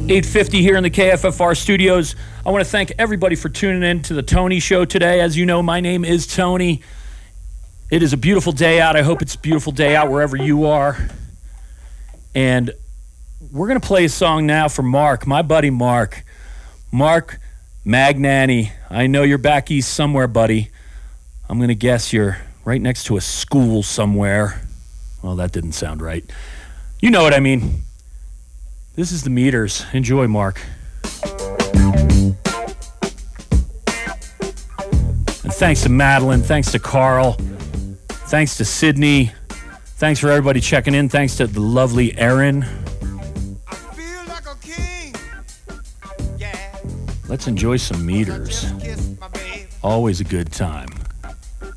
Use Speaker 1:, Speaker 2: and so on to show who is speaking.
Speaker 1: 8:50 here in the KFFR studios. I want to thank everybody for tuning in to the Tony Show today. As you know, my name is Tony. It is a beautiful day out. I hope it's a beautiful day out wherever you are. And we're going to play a song now for Mark, my buddy Mark. Mark Magnani. I know you're back east somewhere, buddy. I'm going to guess you're right next to a school somewhere. Well, that didn't sound right. You know what I mean. This is the Meters. Enjoy, Mark. And thanks to Madeline. Thanks to Carl. Thanks to Sydney. Thanks for everybody checking in. Thanks to the lovely Erin.
Speaker 2: I feel like a king. Yeah.
Speaker 1: Let's enjoy some Meters. Always a good time.